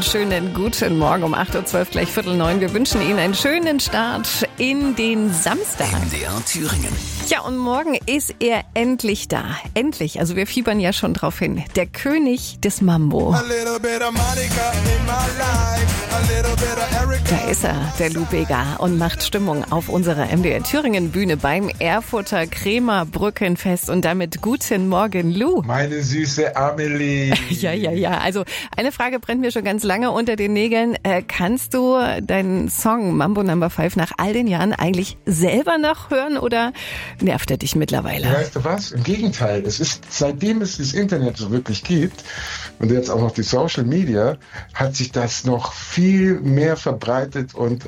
wunderschönen guten Morgen um 8.12 Uhr, gleich 8:45. Wir wünschen Ihnen einen schönen Start in den Samstag. MDR Thüringen. Ja, und morgen ist er endlich da. Endlich, also wir fiebern ja schon drauf hin. Der König des Mambo. Da ist er, der Lou Bega, und macht Stimmung auf unserer MDR Thüringen Bühne beim Erfurter Krämer Brückenfest. Und damit guten Morgen, Lou. Meine süße Amelie. Ja. Also eine Frage brennt mir schon ganz lange unter den Nägeln. Kannst du deinen Song Mambo No. 5 nach all den Jahren eigentlich selber noch hören oder nervt er dich mittlerweile? Weißt du was? Im Gegenteil. Es ist, seitdem es das Internet so wirklich gibt und jetzt auch noch die Social Media, hat sich das noch viel mehr verbreitet und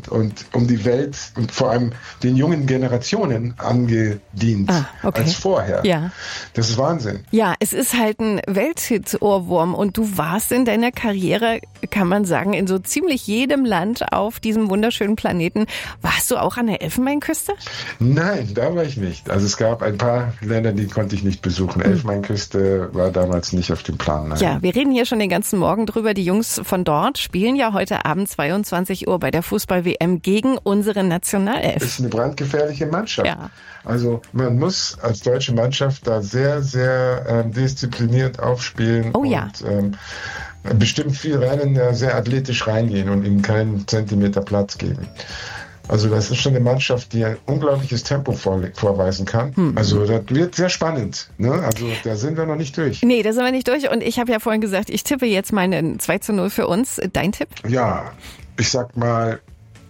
um die Welt und vor allem den jungen Generationen angedient als vorher. Ja. Das ist Wahnsinn. Ja, es ist halt ein Welthit-Ohrwurm und du warst in deiner Karriere, kann man sagen, in so ziemlich jedem Land auf diesem wunderschönen Planeten. Warst du auch an der Elfenbeinküste? Nein, da war ich nicht. Also es gab ein paar Länder, die konnte ich nicht besuchen. Elfenbeinküste war damals nicht auf dem Plan. Nein. Ja, wir reden hier schon den ganzen Morgen drüber. Die Jungs von dort spielen ja heute Abend 22 Uhr bei der Fußball-WM gegen unsere Nationalelf. Das ist eine brandgefährliche Mannschaft. Ja. Also man muss als deutsche Mannschaft da sehr, sehr diszipliniert aufspielen und bestimmt viel Rennen sehr athletisch reingehen und ihm keinen Zentimeter Platz geben. Also das ist schon eine Mannschaft, die ein unglaubliches Tempo vorweisen kann. Also das wird sehr spannend. Ne? Also da sind wir noch nicht durch. Nee, da sind wir nicht durch. Und ich habe ja vorhin gesagt, ich tippe jetzt mal einen 2:0 für uns. Dein Tipp? Ja, ich sag mal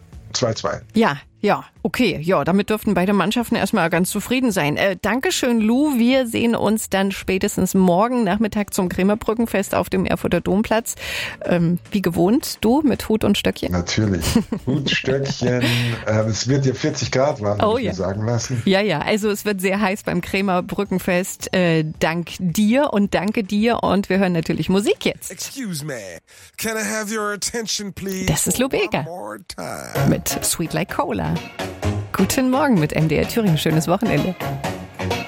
2:2. Ja, okay. Ja, damit dürften beide Mannschaften erstmal ganz zufrieden sein. Dankeschön, Lou. Wir sehen uns dann spätestens morgen Nachmittag zum Krämer Brückenfest auf dem Erfurter Domplatz. Wie gewohnt, du mit Hut und Stöckchen? Natürlich. Hut, Stöckchen. Es wird ja 40 Grad warm, muss ich mir sagen lassen. Ja, also es wird sehr heiß beim Krämer Brückenfest. Dank dir und danke dir. Und wir hören natürlich Musik jetzt. Excuse me. Can I have your attention, please? Das ist Lou Bega One more time. mit Sweet Like Cola. Guten Morgen mit MDR Thüringen. Schönes Wochenende.